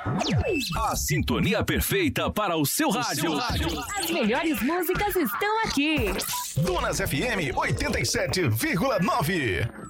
A sintonia perfeita para o seu rádio. As melhores músicas estão aqui. Dunas FM 87,9.